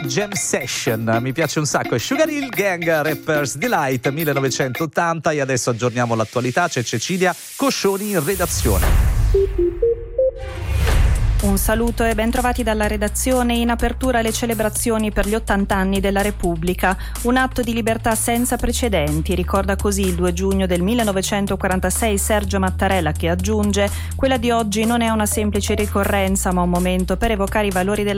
Jam Session, mi piace un sacco. Sugar Hill Gang, Rapper's Delight 1980. E adesso aggiorniamo l'attualità, c'è Cecilia Coscioni in redazione. Un saluto e ben trovati dalla redazione. In apertura le celebrazioni per gli 80 anni della Repubblica. Un atto di libertà senza precedenti, ricorda così il 2 giugno del 1946 Sergio Mattarella, che aggiunge: quella di oggi non è una semplice ricorrenza ma un momento per evocare i valori della